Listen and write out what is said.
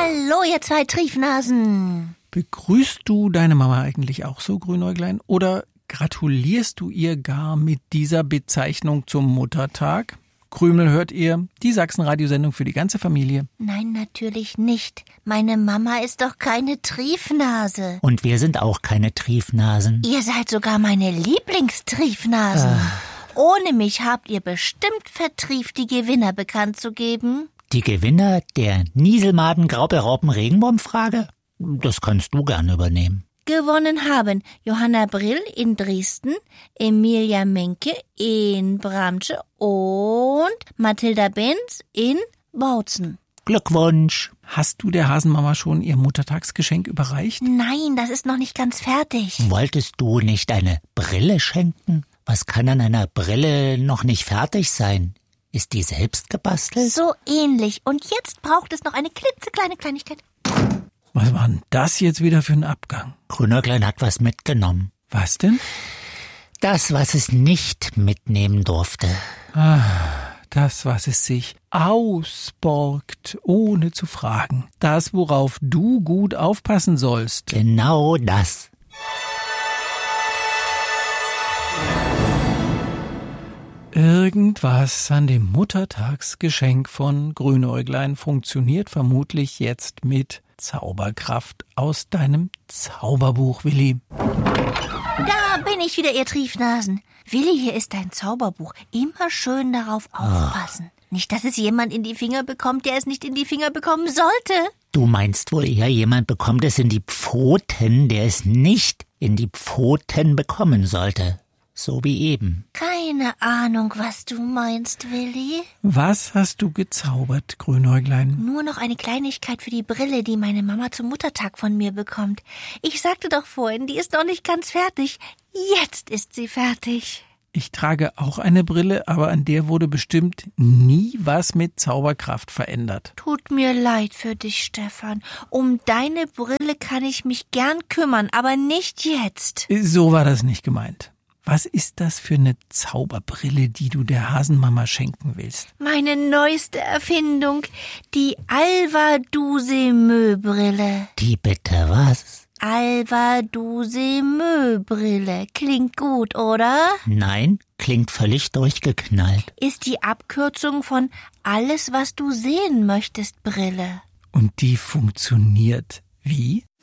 Hallo, ihr zwei Triefnasen. Begrüßt du deine Mama eigentlich auch so, Grünäuglein? Oder gratulierst du ihr gar mit dieser Bezeichnung zum Muttertag? Krümel hört ihr, die Sachsen-Radiosendung für die ganze Familie. Nein, natürlich nicht. Meine Mama ist doch keine Triefnase. Und wir sind auch keine Triefnasen. Ihr seid sogar meine Lieblingstriefnasen. Ohne mich habt ihr bestimmt vertrieft, die Gewinner bekannt zu geben. Die Gewinner der Nieselmaden-Grauperraupen-Regenwurm-Frage? Das kannst du gern übernehmen. Gewonnen haben Johanna Brill in Dresden, Emilia Menke in Bramsche und Mathilda Benz in Bautzen. Glückwunsch. Hast du der Hasenmama schon ihr Muttertagsgeschenk überreicht? Nein, das ist noch nicht ganz fertig. Wolltest du nicht eine Brille schenken? Was kann an einer Brille noch nicht fertig sein? Ist die selbst gebastelt? So ähnlich. Und jetzt braucht es noch eine klitzekleine Kleinigkeit. Was war denn das jetzt wieder für ein Abgang? Grünäuglein hat was mitgenommen. Was denn? Das, was es nicht mitnehmen durfte. Das, was es sich ausborgt, ohne zu fragen. Das, worauf du gut aufpassen sollst. Genau das. Irgendwas an dem Muttertagsgeschenk von Grünäuglein funktioniert vermutlich jetzt mit Zauberkraft aus deinem Zauberbuch, Willi. Da bin ich wieder, ihr Triefnasen. Willi, hier ist dein Zauberbuch. Immer schön darauf aufpassen. Nicht, dass es jemand in die Finger bekommt, der es nicht in die Finger bekommen sollte. Du meinst wohl eher, jemand bekommt es in die Pfoten, der es nicht in die Pfoten bekommen sollte. So wie eben. Keine Ahnung, was du meinst, Willi. Was hast du gezaubert, Grünäuglein? Nur noch eine Kleinigkeit für die Brille, die meine Mama zum Muttertag von mir bekommt. Ich sagte doch vorhin, die ist noch nicht ganz fertig. Jetzt ist sie fertig. Ich trage auch eine Brille, aber an der wurde bestimmt nie was mit Zauberkraft verändert. Tut mir leid für dich, Stefan. Um deine Brille kann ich mich gern kümmern, aber nicht jetzt. So war das nicht gemeint. Was ist das für eine Zauberbrille, die du der Hasenmama schenken willst? Meine neueste Erfindung, die Alva-Duse-Mö-Brille. Die bitte was? Alva-Duse-Mö-Brille. Klingt gut, oder? Nein, klingt völlig durchgeknallt. Ist die Abkürzung von alles, was du sehen möchtest, Brille. Und die funktioniert wie?